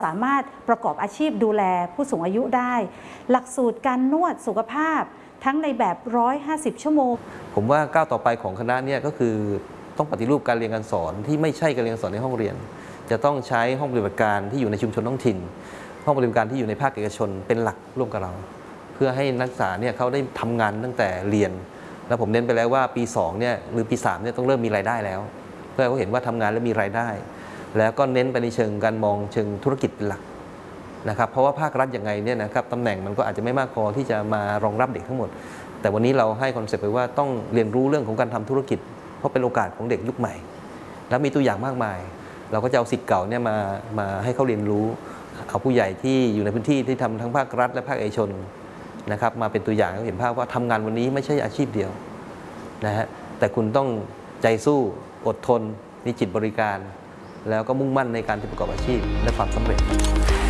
สามารถประกอบอาชีพดูแลผู้สูงอายุได้หลักสูตรการนวดสุขภาพทั้งในแบบ150 ชั่วโมงผมว่าก้าวต่อไปของคณะเนี่ยก็คือต้องปฏิรูปการเรียนการสอนที่ไม่ใช่การเรียนการสอนในห้องเรียนจะต้องใช้ห้องปฏิบัติการที่อยู่ในชุมชนท้องถิ่นห้องปฏิบัติการที่อยู่ในภาคเอกชนเป็นหลักร่วมกับเราเพื่อให้นักศึกษาเนี่ยเขาได้ทำงานตั้งแต่เรียนแล้วผมเน้นไปแล้วว่าปี2เนี่ยหรือปี3เนี่ยต้องเริ่มมีรายได้แล้วเพื่อเขาเห็นว่าทำงานแล้วมีรายได้แล้วก็เน้นไปในเชิงการมองเชิงธุรกิจเป็นหลักนะครับเพราะว่าภาครัฐยังไงเนี่ยนะครับตำแหน่งมันก็อาจจะไม่มากพอที่จะมารองรับเด็กทั้งหมดแต่วันนี้เราให้คอนเซปต์ไปว่าต้องเรียนรู้เรื่องของการทำธุรกิจเพราะเป็นโอกาสของเด็กยุคใหม่แล้วมีตัวอย่างมากมายเราก็จะเอาศิษย์เก่าเนี่ยมาให้เขาเรียนรู้เอาผู้ใหญ่ที่อยู่ในพื้นที่ที่ทำทั้งภาครัฐและภาคเอกชนนะครับมาเป็นตัวอย่างให้เห็นภาพว่าทำงานวันนี้ไม่ใช่อาชีพเดียวนะฮะแต่คุณต้องใจสู้อดทนมีจิตบริการแล้วก็มุ่งมั่นในการที่ประกอบอาชีพและความสำเร็จ